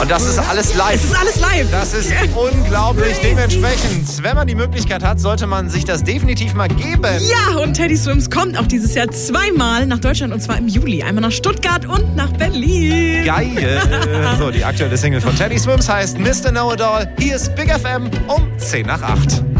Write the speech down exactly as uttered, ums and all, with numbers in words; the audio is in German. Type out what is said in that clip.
Und das ist alles live. Es ist alles live. Das ist unglaublich. Dementsprechend, wenn man die Möglichkeit hat, sollte man sich das definitiv mal geben. Ja, und Teddy Swims kommt auch dieses Jahr zweimal nach Deutschland und zwar im Juli. Einmal nach Stuttgart und nach Berlin. Geil. So, die aktuelle Single von Teddy Swims heißt Mister Know-It-All. Hier ist Big F M um zehn nach acht.